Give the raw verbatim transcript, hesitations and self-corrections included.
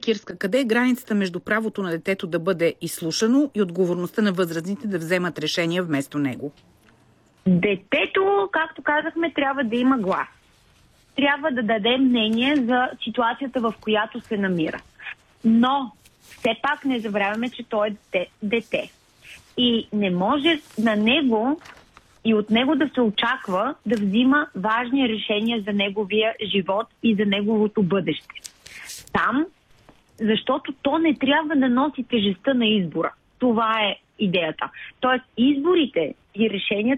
Кирска, къде е границата между правото на детето да бъде изслушано и отговорността на възрастните да вземат решения вместо него? Детето, както казахме, трябва да има глас. Трябва да даде мнение за ситуацията, в която се намира. Но все пак не забравяме, че той е дете. дете. И не може на него и от него да се очаква да взима важни решения за неговия живот и за неговото бъдеще. Там, защото то не трябва да носи тежестта на избора. Това е идеята. Тоест, изборите и решенията